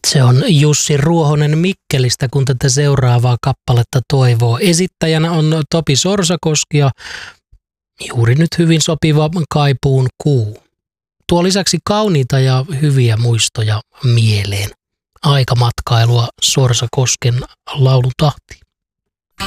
Se on Jussi Ruohonen Mikkelistä, kun tätä seuraavaa kappaletta toivoo. Esittäjänä on Topi Sorsakoski ja juuri nyt hyvin sopiva Kaipuun kuu. Tuo lisäksi kauniita ja hyviä muistoja mieleen. Aikamatkailua Sorsakosken laulutahtiin.